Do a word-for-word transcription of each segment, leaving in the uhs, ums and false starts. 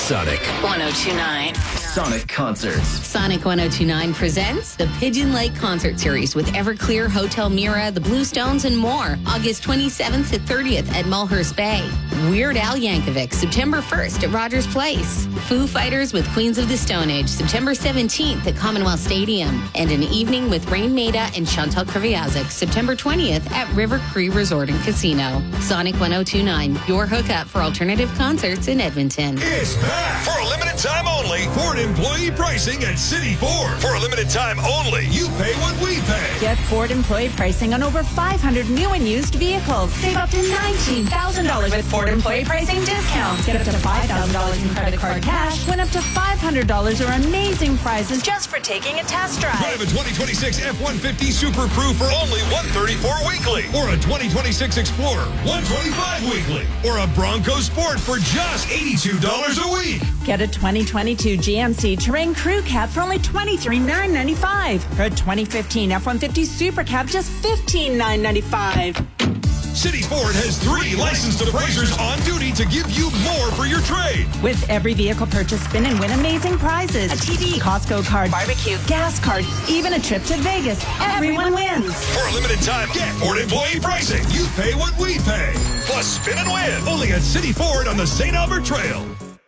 Sonic one oh two point nine. Sonic Concerts. Sonic one oh two point nine presents the Pigeon Lake Concert Series with Everclear, Hotel Mira, the Bluestones, and more. August twenty-seventh to thirtieth at Mulhurst Bay. Weird Al Yankovic, September first at Rogers Place. Foo Fighters with Queens of the Stone Age, September seventeenth at Commonwealth Stadium. And an evening with Rain Maida and Chantal Kreviazuk, September twentieth at River Cree Resort and Casino. Sonic one oh two point nine, your hookup for alternative concerts in Edmonton. It's back for a limited time only. Ford employee pricing at City Ford. For a limited time only, you pay what we pay. Get Ford employee pricing on over five hundred new and used vehicles. Save up to nineteen thousand dollars with Ford employee pricing discounts. Get up to five thousand dollars in credit card cash. Win up to five hundred dollars or amazing prizes just for taking a test drive. Drive a twenty twenty-six F one fifty Super Crew for only one hundred thirty-four dollars weekly. Or a twenty twenty-six Explorer, one hundred twenty-five dollars weekly. Or a Bronco Sport for just eighty-two dollars a week. Get a twenty twenty-two G M C Terrain Crew Cab for only twenty-three thousand nine hundred ninety-five dollars. For a twenty fifteen F one fifty Super Cab, just fifteen thousand nine hundred ninety-five dollars. City Ford has three licensed appraisers on duty to give you more for your trade. With every vehicle purchase, spin and win amazing prizes. A T V, Costco card, barbecue, gas card, even a trip to Vegas. Everyone wins. For a limited time, get Ford employee pricing. You pay what we pay. Plus spin and win. Only at City Ford on the Saint Albert Trail.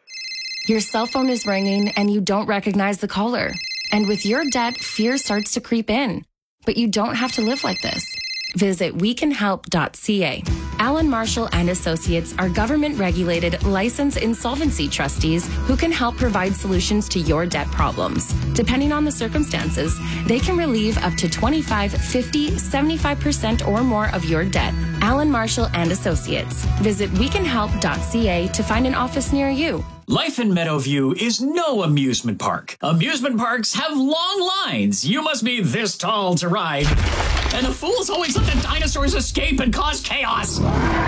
Your cell phone is ringing and you don't recognize the caller. And with your debt, fear starts to creep in. But you don't have to live like this. Visit we can help dot c a. Allen Marshall and Associates are government-regulated, licensed insolvency trustees who can help provide solutions to your debt problems. Depending on the circumstances, they can relieve up to twenty-five, fifty, seventy-five percent or more of your debt. Allen Marshall and Associates. Visit we can help dot c a to find an office near you. Life in Meadowview is no amusement park. Amusement parks have long lines. You must be this tall to ride. And the fools always let the dinosaurs escape and cause chaos.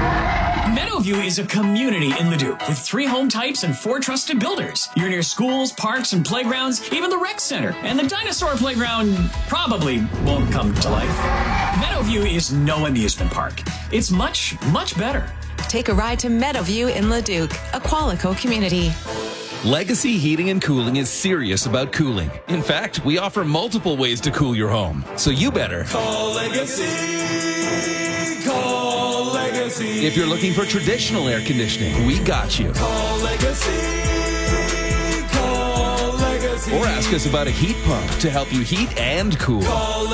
Meadowview is a community in Leduc with three home types and four trusted builders. You're near schools, parks, and playgrounds, even the rec center. And the dinosaur playground probably won't come to life. Meadowview is no amusement park. It's much, much better. Take a ride to Meadowview in Leduc, a Qualico community. Legacy Heating and Cooling is serious about cooling. In fact, we offer multiple ways to cool your home. So you better call Legacy. Call Legacy. If you're looking for traditional air conditioning, we got you. Call Legacy. Call Legacy. Or ask us about a heat pump to help you heat and cool. Call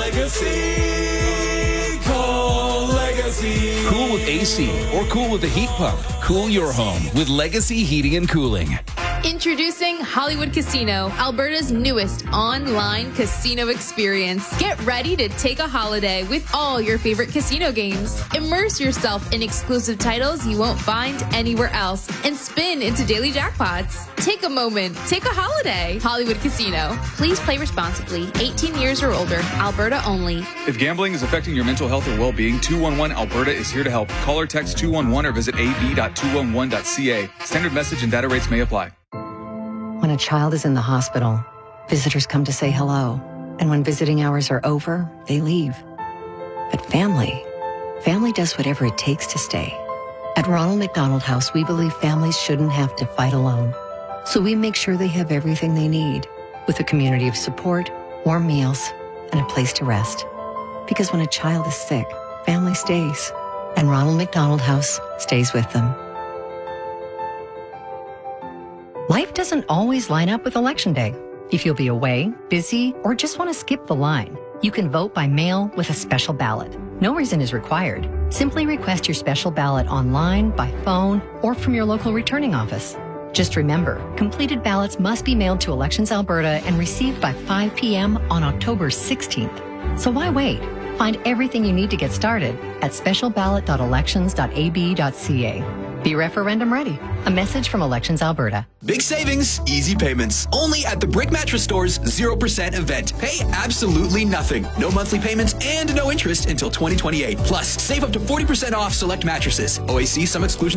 Legacy. Call Legacy. Cool with A C or cool with a heat pump. Cool your home with Legacy Heating and Cooling. Introducing Hollywood Casino, Alberta's newest online casino experience. Get ready to take a holiday with all your favorite casino games. Immerse yourself in exclusive titles you won't find anywhere else and spin into daily jackpots. Take a moment. Take a holiday. Hollywood Casino. Please play responsibly. eighteen years or older. Alberta only. If gambling is affecting your mental health or well-being, two one one Alberta is here to help. Call or text two one one or visit a b dot two one one dot c a. Standard message and data rates may apply. When a child is in the hospital, visitors come to say hello. And when visiting hours are over, they leave. But family, family does whatever it takes to stay. At Ronald McDonald House, we believe families shouldn't have to fight alone. So we make sure they have everything they need, with a community of support, warm meals, and a place to rest. Because when a child is sick, family stays. And Ronald McDonald House stays with them. Life doesn't always line up with Election Day. If you'll be away, busy, or just want to skip the line, you can vote by mail with a special ballot. No reason is required. Simply request your special ballot online, by phone, or from your local returning office. Just remember, completed ballots must be mailed to Elections Alberta and received by five p m on October sixteenth. So why wait? Find everything you need to get started at special ballot dot elections dot a b dot c a. Be referendum ready. A message from Elections Alberta. Big savings, easy payments. Only at the Brick Mattress Store's zero percent event. Pay absolutely nothing. No monthly payments and no interest until twenty twenty-eight. Plus, save up to forty percent off select mattresses. O A C, some exclusions.